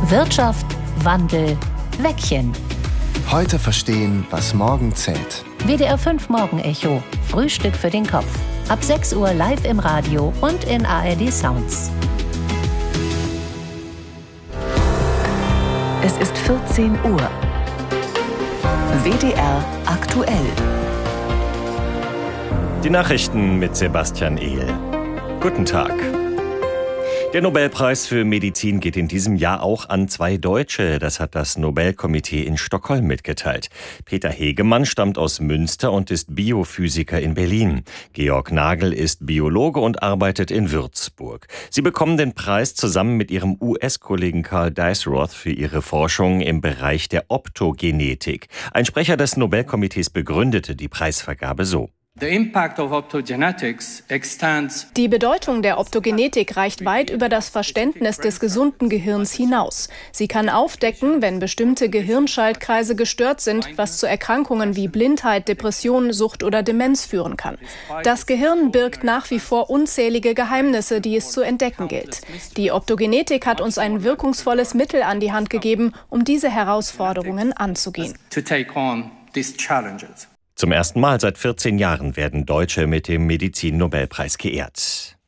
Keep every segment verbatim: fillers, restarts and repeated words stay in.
Wirtschaft, Wandel, Weckchen. Heute verstehen, was morgen zählt. W D R fünf Morgenecho. Frühstück für den Kopf. Ab sechs Uhr live im Radio und in A R D Sounds. Es ist vierzehn Uhr. W D R aktuell. Die Nachrichten mit Sebastian Ehl. Guten Tag. Der Nobelpreis für Medizin geht in diesem Jahr auch an zwei Deutsche. Das hat das Nobelkomitee in Stockholm mitgeteilt. Peter Hegemann stammt aus Münster und ist Biophysiker in Berlin. Georg Nagel ist Biologe und arbeitet in Würzburg. Sie bekommen den Preis zusammen mit ihrem U S-Kollegen Carl Deisroth für ihre Forschung im Bereich der Optogenetik. Ein Sprecher des Nobelkomitees begründete die Preisvergabe so. Die Bedeutung der Optogenetik reicht weit über das Verständnis des gesunden Gehirns hinaus. Sie kann aufdecken, wenn bestimmte Gehirnschaltkreise gestört sind, was zu Erkrankungen wie Blindheit, Depression, Sucht oder Demenz führen kann. Das Gehirn birgt nach wie vor unzählige Geheimnisse, die es zu entdecken gilt. Die Optogenetik hat uns ein wirkungsvolles Mittel an die Hand gegeben, um diese Herausforderungen anzugehen. Zum ersten Mal seit vierzehn Jahren werden Deutsche mit dem Medizin-Nobelpreis geehrt.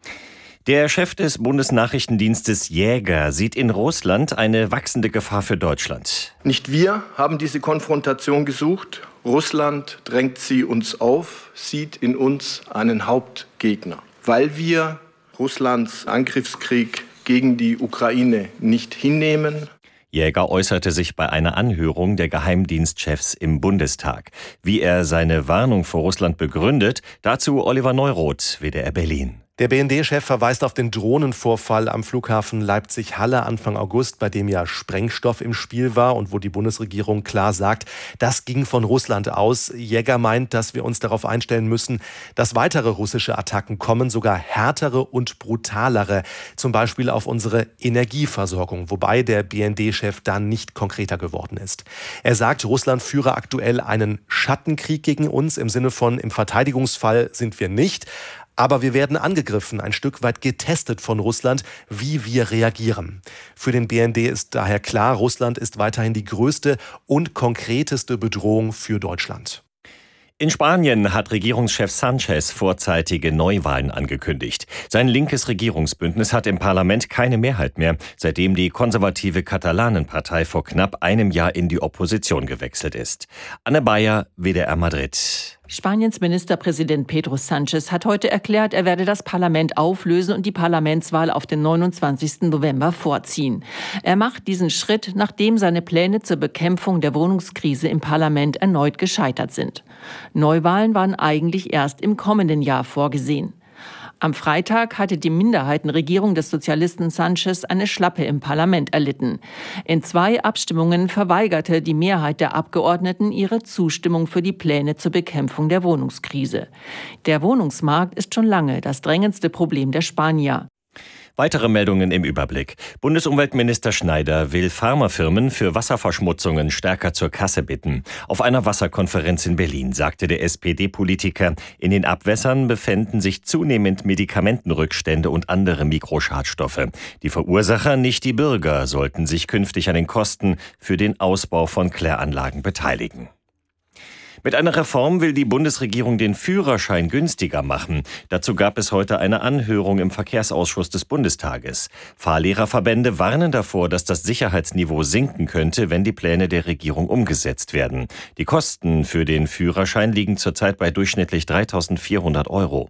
Der Chef des Bundesnachrichtendienstes Jäger sieht in Russland eine wachsende Gefahr für Deutschland. Nicht wir haben diese Konfrontation gesucht. Russland drängt sie uns auf, sieht in uns einen Hauptgegner. Weil wir Russlands Angriffskrieg gegen die Ukraine nicht hinnehmen. Jäger äußerte sich bei einer Anhörung der Geheimdienstchefs im Bundestag. Wie er seine Warnung vor Russland begründet, dazu Oliver Neuroth, W D R Berlin. Der B N D-Chef verweist auf den Drohnenvorfall am Flughafen Leipzig-Halle Anfang August, bei dem ja Sprengstoff im Spiel war und wo die Bundesregierung klar sagt, das ging von Russland aus. Jäger meint, dass wir uns darauf einstellen müssen, dass weitere russische Attacken kommen, sogar härtere und brutalere, zum Beispiel auf unsere Energieversorgung, wobei der B N D-Chef dann nicht konkreter geworden ist. Er sagt, Russland führe aktuell einen Schattenkrieg gegen uns, im Sinne von, im Verteidigungsfall sind wir nicht. Aber wir werden angegriffen, ein Stück weit getestet von Russland, wie wir reagieren. Für den B N D ist daher klar, Russland ist weiterhin die größte und konkreteste Bedrohung für Deutschland. In Spanien hat Regierungschef Sánchez vorzeitige Neuwahlen angekündigt. Sein linkes Regierungsbündnis hat im Parlament keine Mehrheit mehr, seitdem die konservative Katalanenpartei vor knapp einem Jahr in die Opposition gewechselt ist. Anne Bayer, W D R Madrid. Spaniens Ministerpräsident Pedro Sánchez hat heute erklärt, er werde das Parlament auflösen und die Parlamentswahl auf den neunundzwanzigsten November vorziehen. Er macht diesen Schritt, nachdem seine Pläne zur Bekämpfung der Wohnungskrise im Parlament erneut gescheitert sind. Neuwahlen waren eigentlich erst im kommenden Jahr vorgesehen. Am Freitag hatte die Minderheitenregierung des Sozialisten Sánchez eine Schlappe im Parlament erlitten. In zwei Abstimmungen verweigerte die Mehrheit der Abgeordneten ihre Zustimmung für die Pläne zur Bekämpfung der Wohnungskrise. Der Wohnungsmarkt ist schon lange das drängendste Problem der Spanier. Weitere Meldungen im Überblick. Bundesumweltminister Schneider will Pharmafirmen für Wasserverschmutzungen stärker zur Kasse bitten. Auf einer Wasserkonferenz in Berlin sagte der S P D-Politiker, in den Abwässern befänden sich zunehmend Medikamentenrückstände und andere Mikroschadstoffe. Die Verursacher, nicht die Bürger, sollten sich künftig an den Kosten für den Ausbau von Kläranlagen beteiligen. Mit einer Reform will die Bundesregierung den Führerschein günstiger machen. Dazu gab es heute eine Anhörung im Verkehrsausschuss des Bundestages. Fahrlehrerverbände warnen davor, dass das Sicherheitsniveau sinken könnte, wenn die Pläne der Regierung umgesetzt werden. Die Kosten für den Führerschein liegen zurzeit bei durchschnittlich dreitausendvierhundert Euro.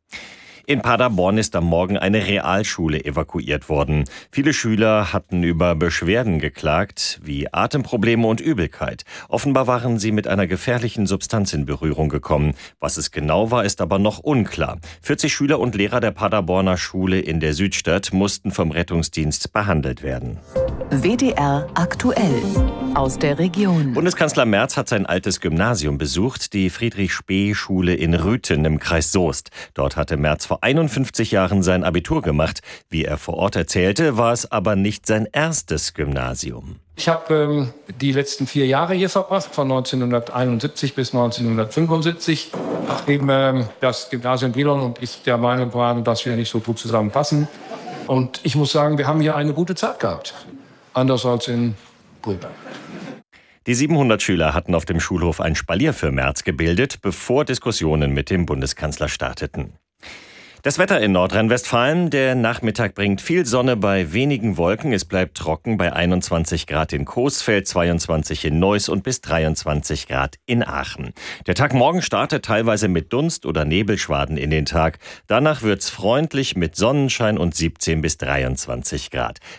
In Paderborn ist am Morgen eine Realschule evakuiert worden. Viele Schüler hatten über Beschwerden geklagt, wie Atemprobleme und Übelkeit. Offenbar waren sie mit einer gefährlichen Substanz in Berührung gekommen. Was es genau war, ist aber noch unklar. vierzig Schüler und Lehrer der Paderborner Schule in der Südstadt mussten vom Rettungsdienst behandelt werden. W D R aktuell aus der Region. Bundeskanzler Merz hat sein altes Gymnasium besucht, die Friedrich-Spee-Schule in Rüthen im Kreis Soest. Dort hatte Merz vor einundfünfzig Jahren sein Abitur gemacht. Wie er vor Ort erzählte, war es aber nicht sein erstes Gymnasium. Ich habe ähm, die letzten vier Jahre hier verbracht, von neunzehnhunderteinundsiebzig bis neunzehnhundertfünfundsiebzig, nachdem ähm, das Gymnasium Brilon und ich der Meinung waren, dass wir nicht so gut zusammenpassen. Und ich muss sagen, wir haben hier eine gute Zeit gehabt. anders als in Brühl. Die siebenhundert Schüler hatten auf dem Schulhof ein Spalier für Merz gebildet, bevor Diskussionen mit dem Bundeskanzler starteten. Das Wetter in Nordrhein-Westfalen. Der Nachmittag bringt viel Sonne bei wenigen Wolken. Es bleibt trocken bei einundzwanzig Grad in Coesfeld, zweiundzwanzig in Neuss und bis dreiundzwanzig Grad in Aachen. Der Tag morgen startet teilweise mit Dunst- oder Nebelschwaden in den Tag. Danach wird's freundlich mit Sonnenschein und siebzehn bis dreiundzwanzig Grad.